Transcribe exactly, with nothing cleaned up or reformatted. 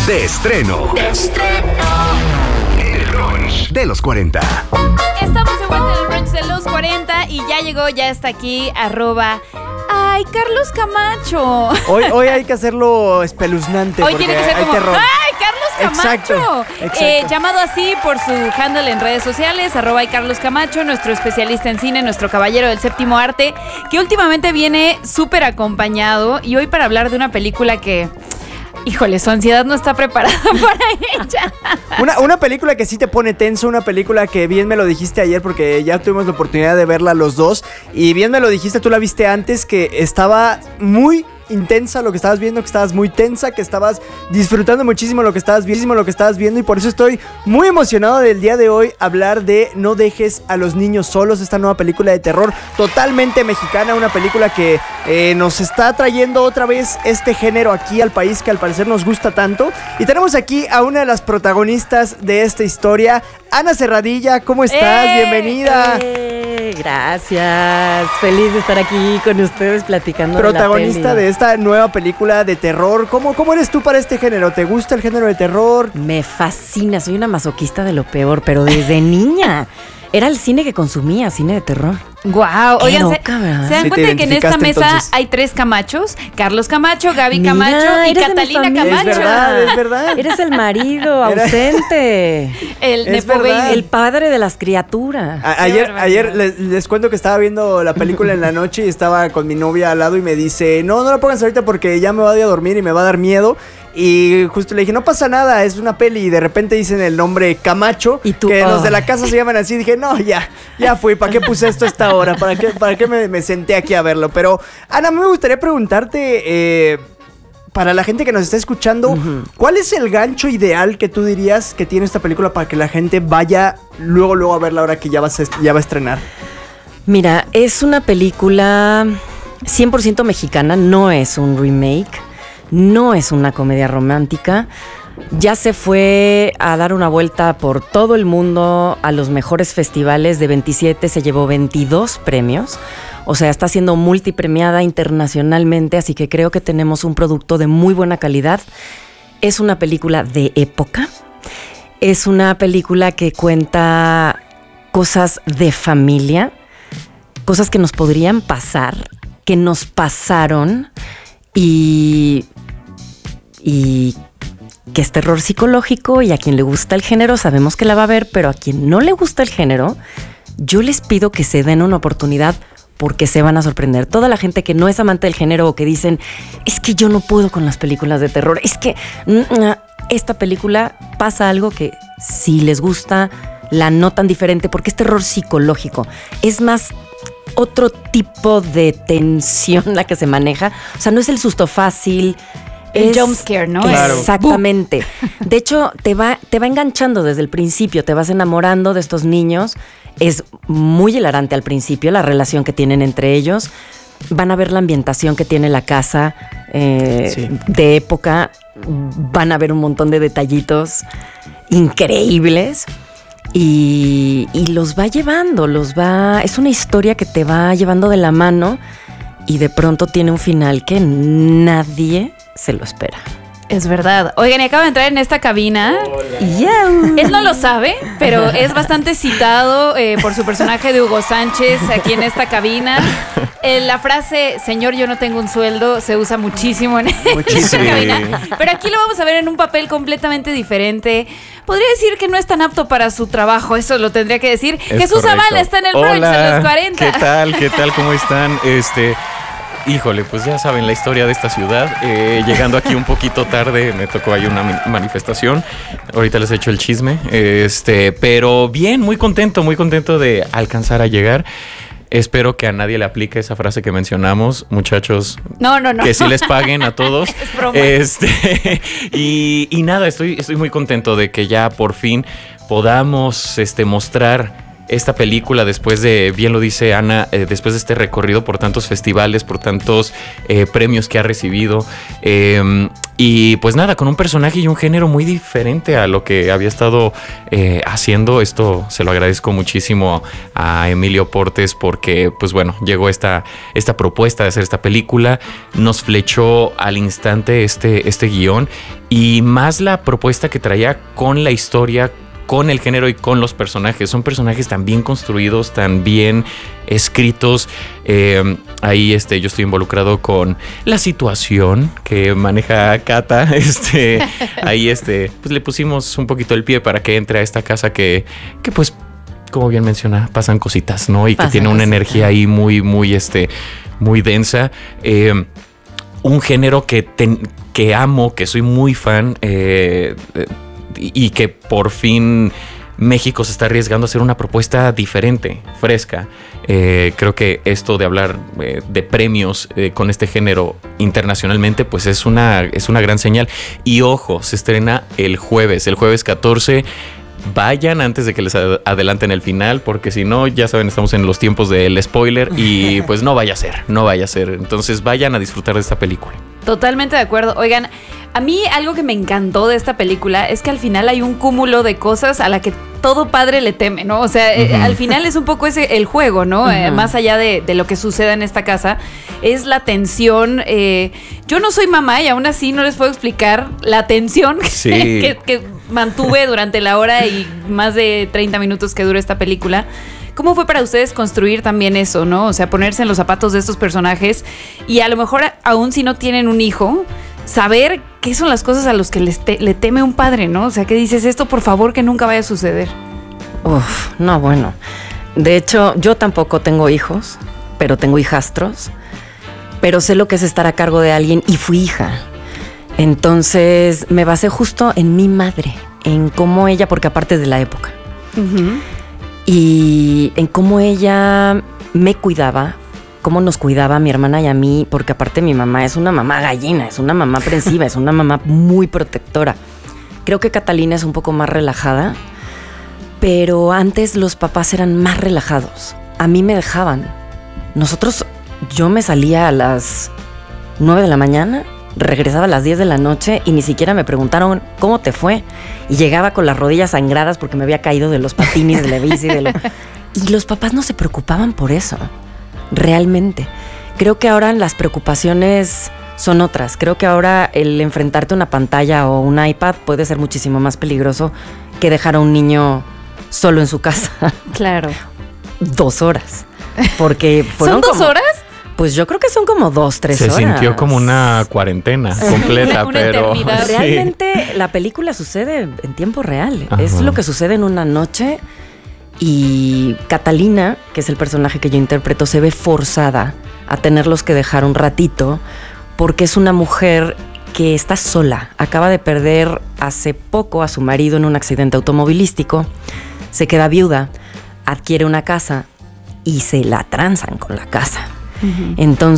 de estreno. De estreno. El brunch de los cuarenta. Estamos de vuelta en el brunch de los cuarenta y ya llegó, ya está aquí, arroba... ¡Ay, Carlos Camacho! Hoy, hoy hay que hacerlo espeluznante. Hoy porque tiene que ser hay como, terror. ¡ay, Carlos Camacho! Exacto, exacto. Eh, llamado así por su handle en redes sociales, arroba y Carlos Camacho, nuestro especialista en cine, nuestro caballero del séptimo arte, que últimamente viene súper acompañado y hoy para hablar de una película que... Híjole, su ansiedad no está preparada para ella. Una, una película que sí te pone tenso, una película que bien me lo dijiste ayer porque ya tuvimos la oportunidad de verla los dos. Y bien me lo dijiste, tú la viste antes, que estaba muy intensa lo que estabas viendo, que estabas muy tensa, que estabas disfrutando muchísimo lo que estabas viendo, lo que estabas viendo y por eso estoy muy emocionado del día de hoy hablar de No dejes a los niños solos, esta nueva película de terror totalmente mexicana, una película que eh, nos está trayendo otra vez este género aquí al país que al parecer nos gusta tanto. Y tenemos aquí a una de las protagonistas de esta historia, Ana Serradilla. ¿Cómo estás? ¡Eh! Bienvenida. ¡Eh! Gracias, feliz de estar aquí con ustedes platicando Protagonista de la peli. de esta nueva película de terror. ¿Cómo, ¿Cómo eres tú para este género? ¿Te gusta el género de terror? Me fascina, soy una masoquista de lo peor, pero desde niña era el cine que consumía, cine de terror. Guau, Qué oigan, loca, ¿se, ¿verdad? ¿se dan Sí, te cuenta que en esta identificaste, mesa entonces. hay tres Camachos? Carlos Camacho, Gaby Mira, Camacho y eres de mi Catalina familia. Camacho. Es verdad, es verdad. Eres el marido Era- ausente, El Es Nepo verdad. Baby. el padre de las criaturas. A- Qué ayer barbaridad. ayer les, les cuento que estaba viendo la película en la noche y estaba con mi novia al lado y me dice, no, no la pongas ahorita porque ya me voy a dormir y me va a dar miedo. Y justo le dije, no pasa nada, es una peli. Y de repente dicen el nombre Camacho, Y tú, que los oh. de la casa se llaman así. Dije, no, ya, ya fui, ¿para qué puse esto a esta hora? ¿Para qué, para qué me, me senté aquí a verlo? Pero, Ana, a mí me gustaría preguntarte... Eh, para la gente que nos está escuchando, Uh-huh. ¿cuál es el gancho ideal que tú dirías que tiene esta película para que la gente vaya luego, luego a verla ahora que ya, vas a, est- ya va a estrenar? Mira, es una película cien por ciento mexicana, no es un remake, no es una comedia romántica. Ya se fue a dar una vuelta por todo el mundo a los mejores festivales. De veintisiete se llevó veintidós premios. O sea, está siendo multipremiada internacionalmente, así que creo que tenemos un producto de muy buena calidad. Es una película de época. Es una película que cuenta cosas de familia, cosas que nos podrían pasar, que nos pasaron y... y que es terror psicológico y a quien le gusta el género sabemos que la va a ver, pero a quien no le gusta el género, yo les pido que se den una oportunidad porque se van a sorprender. Toda la gente que no es amante del género o que dicen, es que yo no puedo con las películas de terror, es que mm, esta película pasa algo que si les gusta, la notan diferente porque es terror psicológico. Es más otro tipo de tensión la que se maneja. O sea, no es el susto fácil. El Es- jump scare, ¿no? Claro. Exactamente. De hecho, te va, te va enganchando desde el principio, te vas enamorando de estos niños. Es muy hilarante al principio la relación que tienen entre ellos. Van a ver la ambientación que tiene la casa eh, Sí. de época. Van a ver un montón de detallitos increíbles. Y, y los va llevando, los va... Es una historia que te va llevando de la mano y de pronto tiene un final que nadie se lo espera. Es verdad. Oigan, y acaba de entrar en esta cabina. ¡Yau! Él no lo sabe, pero es bastante citado eh, por su personaje de Hugo Sánchez aquí en esta cabina. Eh, la frase, señor, yo no tengo un sueldo, se usa muchísimo en esta Muchísimo. cabina. Pero aquí lo vamos a ver en un papel completamente diferente. Podría decir que no es tan apto para su trabajo, eso lo tendría que decir. Es Jesús correcto. Zavala está en el brunch Hola, de los cuarenta. ¿Qué tal? ¿Qué tal? ¿Cómo están? Este, híjole, pues ya saben la historia de esta ciudad. Eh, llegando aquí un poquito tarde, me tocó ahí una mi- manifestación. Ahorita les echo el chisme. Este, pero bien, muy contento, muy contento de alcanzar a llegar. Espero que a nadie le aplique esa frase que mencionamos, muchachos. No, no, no. Que sí les paguen a todos. Es broma. Este, y, y nada, estoy, estoy muy contento de que ya por fin podamos este, mostrar esta película después de, bien lo dice Ana, eh, después de este recorrido por tantos festivales, por tantos eh, premios que ha recibido. Eh, y pues nada, con un personaje y un género muy diferente a lo que había estado eh, haciendo. Esto se lo agradezco muchísimo a Emilio Portes porque, pues bueno, llegó esta, esta propuesta de hacer esta película. Nos flechó al instante este, este guión y más la propuesta que traía con la historia, con el género y con los personajes. Son personajes tan bien construidos, tan bien escritos. Eh, ahí este, yo estoy involucrado con la situación que maneja Cata. Este, ahí este, pues le pusimos un poquito el pie para que entre a esta casa que, que pues, como bien menciona, pasan cositas, ¿no? Y pasan que tiene una cositas. Energía ahí muy, muy, este, muy densa. Eh, un género que, ten, que amo, que soy muy fan, eh, y que por fin México se está arriesgando a hacer una propuesta diferente, fresca. Eh, creo que esto de hablar eh, de premios eh, con este género internacionalmente, pues es una, es una gran señal. Y ojo, se estrena el jueves, el jueves catorce. Vayan antes de que les adelanten el final, porque si no, ya saben, estamos en los tiempos del spoiler y pues no vaya a ser, no vaya a ser. Entonces vayan a disfrutar de esta película. Totalmente de acuerdo. Oigan, a mí algo que me encantó de esta película es que al final hay un cúmulo de cosas a la que todo padre le teme, ¿no? O sea, uh-huh. eh, al final es un poco ese el juego, ¿no? Uh-huh. Eh, más allá de, de lo que suceda en esta casa, es la tensión. Eh, yo no soy mamá y aún así no les puedo explicar la tensión sí. que, que mantuve durante la hora y más de treinta minutos que dura esta película. ¿Cómo fue para ustedes construir también eso, no? O sea, ponerse en los zapatos de estos personajes y a lo mejor, aún si no tienen un hijo, saber qué son las cosas a las que les te, le teme un padre, ¿no? O sea, que dices, esto por favor que nunca vaya a suceder. Uf, no, bueno. De hecho, yo tampoco tengo hijos, pero tengo hijastros. Pero sé lo que es estar a cargo de alguien y fui hija. Entonces, me basé justo en mi madre, en cómo ella, porque aparte de la época. Uh-huh. Y en cómo ella me cuidaba, cómo nos cuidaba a mi hermana y a mí, porque aparte mi mamá es una mamá gallina, es una mamá aprensiva, es una mamá muy protectora. Creo que Catalina es un poco más relajada, pero antes los papás eran más relajados. A mí me dejaban. Nosotros, yo me salía a las nueve de la mañana, regresaba a las diez de la noche y ni siquiera me preguntaron cómo te fue. Y llegaba con las rodillas sangradas porque me había caído de los patines, de la bici, de lo... Y los papás no se preocupaban por eso, realmente. Creo que ahora las preocupaciones son otras. Creo que ahora el enfrentarte a una pantalla o un iPad puede ser muchísimo más peligroso que dejar a un niño solo en su casa. Claro. Dos horas. Porque fueron ¿Son dos como... horas? Pues yo creo que son como dos, tres Se horas. Se sintió como una cuarentena completa, una, una pero... eternidad. Realmente sí. La película sucede en tiempo real. Ajá. Es lo que sucede en una noche y Catalina, que es el personaje que yo interpreto, se ve forzada a tenerlos que dejar un ratito porque es una mujer que está sola. Acaba de perder hace poco a su marido en un accidente automovilístico. Se queda viuda, adquiere una casa y se la transan con la casa. Uh-huh. Entonces